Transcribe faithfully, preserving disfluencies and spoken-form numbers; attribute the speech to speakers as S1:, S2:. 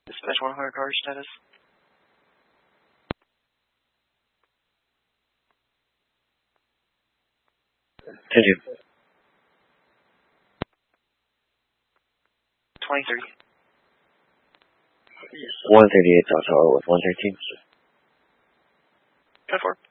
S1: Dispatch one hundred car status.
S2: Thank you.
S1: twenty thirty.
S2: one thirty-eight Delta R with one thirteen.
S1: ten four.